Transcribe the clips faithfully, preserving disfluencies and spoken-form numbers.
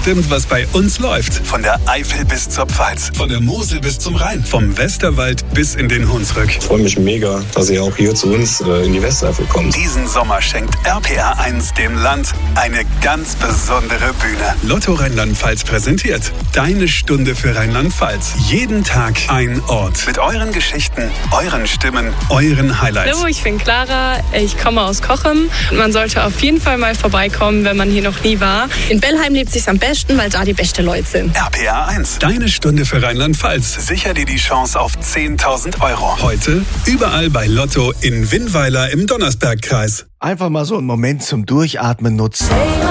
bestimmt, was bei uns läuft. Von der Eifel bis zur Pfalz, von der Mosel bis zum Rhein, vom Westerwald bis in den Hunsrück. Ich freue mich mega, dass ihr auch hier zu uns äh, in die Westeifel kommt. Diesen Sommer schenkt R P R eins dem Land eine ganz besondere Bühne. Lotto Rheinland-Pfalz präsentiert Deine Stunde für Rheinland-Pfalz. Jeden Tag ein Ort. Mit euren Geschichten, euren Stimmen, euren Highlights. Hallo, ich bin Clara, ich komme aus Cochem. Man sollte auf jeden Fall mal vorbeikommen, wenn man hier noch nie war. In Bellheim lebt sich's am besten, weil da die beste Leute sind. R P R eins, Deine Stunde für Rheinland-Pfalz. Sicher dir die Chance auf zehntausend Euro. Heute überall bei Lotto in Winnweiler im Donnersbergkreis. Einfach mal so einen Moment zum Durchatmen nutzen.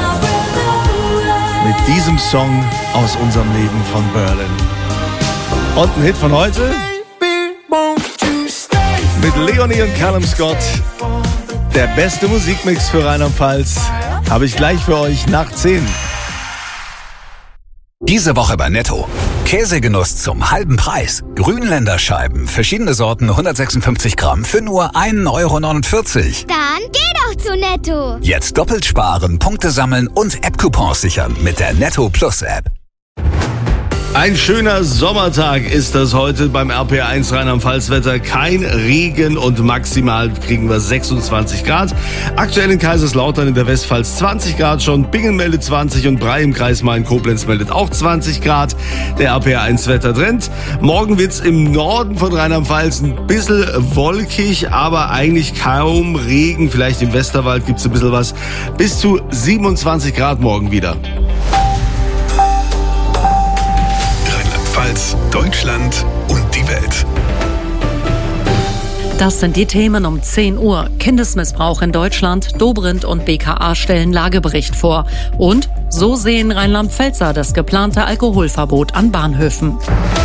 Mit diesem Song aus unserem Leben von Berlin. Und ein Hit von heute? Mit Leonie und Callum Scott. Der beste Musikmix für Rheinland-Pfalz habe ich gleich für euch nach zehn. Diese Woche bei Netto. Käsegenuss zum halben Preis. Grünländer Scheiben, verschiedene Sorten, hundertsechsundfünfzig Gramm für nur ein Euro neunundvierzig. Dann geh doch zu Netto. Jetzt doppelt sparen, Punkte sammeln und App-Coupons sichern mit der Netto Plus App. Ein schöner Sommertag ist das heute beim R P R eins Rheinland-Pfalz-Wetter. Kein Regen und maximal kriegen wir sechsundzwanzig Grad. Aktuell in Kaiserslautern in der Westpfalz zwanzig Grad schon. Bingen meldet zwanzig und Bray im Kreis Main-Koblenz meldet auch zwanzig Grad. Der R P R eins Wettertrend. Morgen wird's im Norden von Rheinland-Pfalz ein bisschen wolkig, aber eigentlich kaum Regen. Vielleicht im Westerwald gibt's ein bisschen was. Bis zu siebenundzwanzig Grad morgen wieder. Deutschland und die Welt. Das sind die Themen um zehn Uhr. Kindesmissbrauch in Deutschland. Dobrindt und B K A stellen Lagebericht vor. Und so sehen Rheinland-Pfälzer das geplante Alkoholverbot an Bahnhöfen.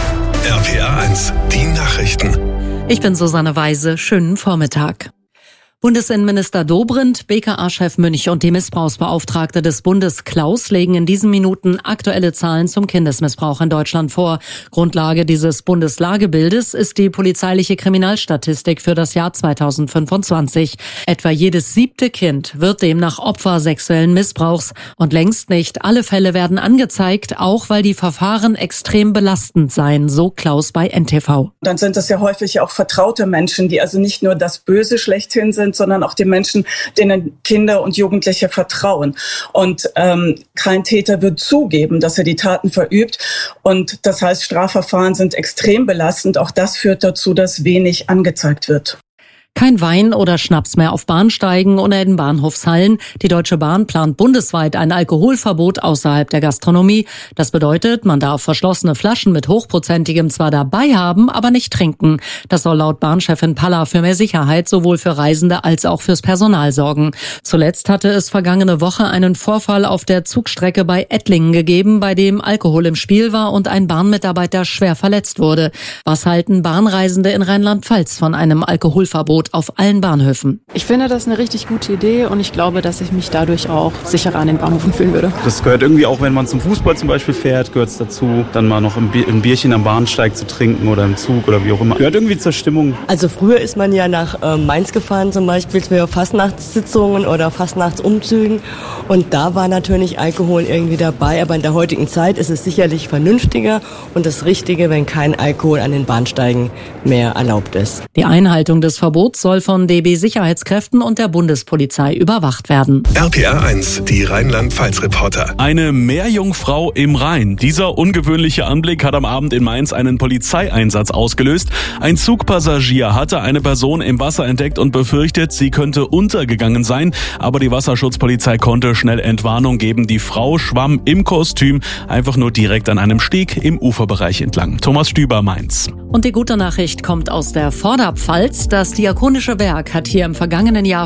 R P R eins, die Nachrichten. Ich bin Susanne Weise. Schönen Vormittag. Bundesinnenminister Dobrindt, B K A-Chef Münch und die Missbrauchsbeauftragte des Bundes Klaus legen in diesen Minuten aktuelle Zahlen zum Kindesmissbrauch in Deutschland vor. Grundlage dieses Bundeslagebildes ist die polizeiliche Kriminalstatistik für das Jahr zweitausendfünfundzwanzig. Etwa jedes siebte Kind wird demnach Opfer sexuellen Missbrauchs. Und längst nicht alle Fälle werden angezeigt, auch weil die Verfahren extrem belastend seien, so Klaus bei N T V. Dann sind das ja häufig auch vertraute Menschen, die also nicht nur das Böse schlechthin sind, sondern auch die Menschen, denen Kinder und Jugendliche vertrauen. Und ähm, kein Täter wird zugeben, dass er die Taten verübt. Und das heißt, Strafverfahren sind extrem belastend. Auch das führt dazu, dass wenig angezeigt wird. Kein Wein oder Schnaps mehr auf Bahnsteigen oder in Bahnhofshallen. Die Deutsche Bahn plant bundesweit ein Alkoholverbot außerhalb der Gastronomie. Das bedeutet, man darf verschlossene Flaschen mit hochprozentigem zwar dabei haben, aber nicht trinken. Das soll laut Bahnchefin Palla für mehr Sicherheit sowohl für Reisende als auch fürs Personal sorgen. Zuletzt hatte es vergangene Woche einen Vorfall auf der Zugstrecke bei Ettlingen gegeben, bei dem Alkohol im Spiel war und ein Bahnmitarbeiter schwer verletzt wurde. Was halten Bahnreisende in Rheinland-Pfalz von einem Alkoholverbot auf allen Bahnhöfen? Ich finde das eine richtig gute Idee und ich glaube, dass ich mich dadurch auch sicherer an den Bahnhöfen fühlen würde. Das gehört irgendwie auch, wenn man zum Fußball zum Beispiel fährt, gehört es dazu, dann mal noch ein Bierchen am Bahnsteig zu trinken oder im Zug oder wie auch immer. Gehört irgendwie zur Stimmung. Also früher ist man ja nach äh, Mainz gefahren zum Beispiel für Fastnachtssitzungen oder Fastnachtsumzügen und da war natürlich Alkohol irgendwie dabei, aber in der heutigen Zeit ist es sicherlich vernünftiger und das Richtige, wenn kein Alkohol an den Bahnsteigen mehr erlaubt ist. Die Einhaltung des Verbots soll von D B-Sicherheitskräften und der Bundespolizei überwacht werden. R P R eins, die Rheinland-Pfalz-Reporter. Eine Meerjungfrau im Rhein. Dieser ungewöhnliche Anblick hat am Abend in Mainz einen Polizeieinsatz ausgelöst. Ein Zugpassagier hatte eine Person im Wasser entdeckt und befürchtet, sie könnte untergegangen sein. Aber die Wasserschutzpolizei konnte schnell Entwarnung geben. Die Frau schwamm im Kostüm einfach nur direkt an einem Steg im Uferbereich entlang. Thomas Stüber, Mainz. Und die gute Nachricht kommt aus der Vorderpfalz. Das Diakonische Werk hat hier im vergangenen Jahr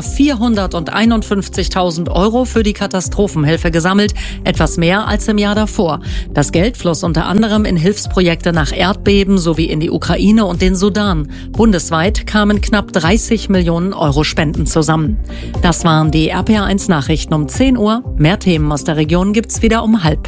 vierhunderteinundfünfzigtausend Euro für die Katastrophenhilfe gesammelt. Etwas mehr als im Jahr davor. Das Geld floss unter anderem in Hilfsprojekte nach Erdbeben sowie in die Ukraine und den Sudan. Bundesweit kamen knapp dreißig Millionen Euro Spenden zusammen. Das waren die R P R eins Nachrichten um zehn Uhr. Mehr Themen aus der Region gibt's wieder um halb.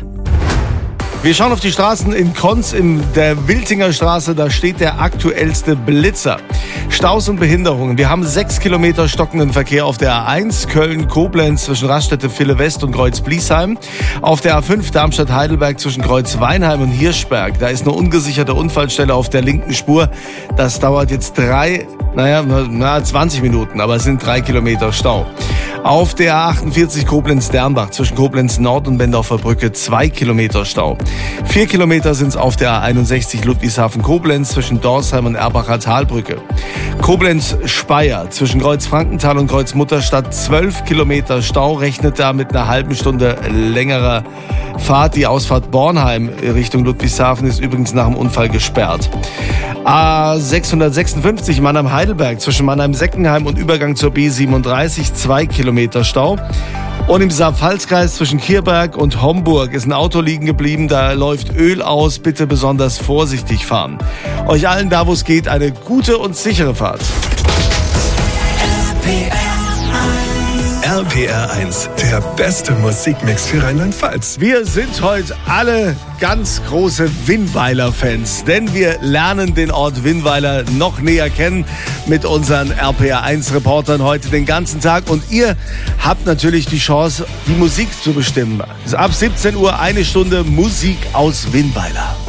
Wir schauen auf die Straßen in Konz, in der Wiltinger Straße, da steht der aktuellste Blitzer. Staus und Behinderungen. Wir haben sechs Kilometer stockenden Verkehr auf der A eins Köln-Koblenz zwischen Raststätte Ville-West und Kreuz-Bliesheim. Auf der A fünf Darmstadt-Heidelberg zwischen Kreuz-Weinheim und Hirschberg. Da ist eine ungesicherte Unfallstelle auf der linken Spur. Das dauert jetzt drei, naja, na, zwanzig Minuten, aber es sind drei Kilometer Stau. Auf der A achtundvierzig Koblenz-Dernbach zwischen Koblenz-Nord und Bendorfer Brücke zwei Kilometer Stau. Vier Kilometer sind es auf der A einundsechzig Ludwigshafen-Koblenz zwischen Dorsheim und Erbacher Talbrücke. Koblenz-Speyer zwischen Kreuz-Frankenthal und Kreuz-Mutterstadt zwölf Kilometer Stau, rechnet da mit einer halben Stunde längerer Fahrt. Die Ausfahrt Bornheim Richtung Ludwigshafen ist übrigens nach dem Unfall gesperrt. A sechshundertsechsundfünfzig Mannheim-Heidelberg zwischen Mannheim-Seckenheim und Übergang zur B siebenunddreißig zwei Kilometer Stau. Und im Saar-Pfalz-Kreis zwischen Kierberg und Homburg ist ein Auto liegen geblieben. Da läuft Öl aus. Bitte besonders vorsichtig fahren. Euch allen da, wo es geht, eine gute und sichere Fahrt. R P R eins, der beste Musikmix für Rheinland-Pfalz. Wir sind heute alle ganz große Winnweiler-Fans, denn wir lernen den Ort Winnweiler noch näher kennen mit unseren R P R eins Reportern heute den ganzen Tag. Und ihr habt natürlich die Chance, die Musik zu bestimmen. Ab siebzehn Uhr eine Stunde Musik aus Winnweiler.